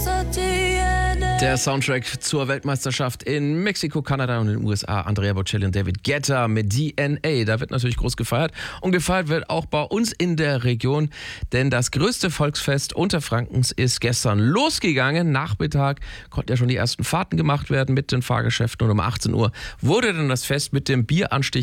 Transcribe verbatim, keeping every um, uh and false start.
Der Soundtrack zur Weltmeisterschaft in Mexiko, Kanada und den U S A. Andrea Bocelli und David Guetta mit D N A. Da wird natürlich groß gefeiert. Und gefeiert wird auch bei uns in der Region. Denn das größte Volksfest Unterfrankens ist gestern losgegangen. Nachmittag konnten ja schon die ersten Fahrten gemacht werden mit den Fahrgeschäften. Und um achtzehn Uhr wurde dann das Fest mit dem Bieranstich